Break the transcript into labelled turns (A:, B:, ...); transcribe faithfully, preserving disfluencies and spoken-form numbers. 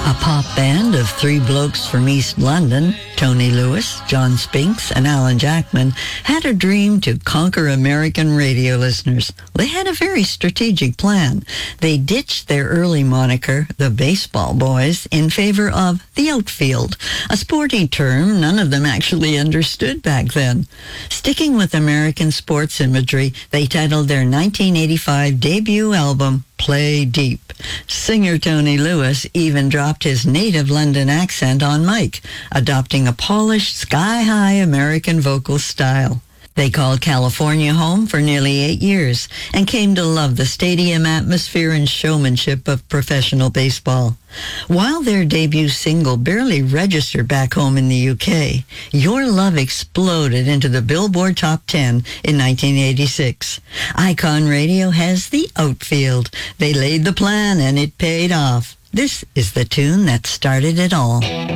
A: A pop band of three blokes from East London, Tony Lewis, John Spinks, and Alan Jackman, had a dream to conquer American radio listeners. They had a very strategic plan. They ditched their early moniker, the Baseball Boys, in favor of the Outfield, a sporty term none of them actually understood back then. Sticking with American sports imagery, they titled their nineteen eighty-five debut album, Play Deep. Singer Tony Lewis even dropped his native London accent on mic, adopting a polished, sky-high American vocal style. They called California home for nearly eight years and came to love the stadium atmosphere and showmanship of professional baseball. While their debut single barely registered back home in the U K, Your Love exploded into the Billboard Top ten in nineteen eighty-six. Icon Radio has the Outfield. They laid the plan and it paid off. This is the tune that started it all.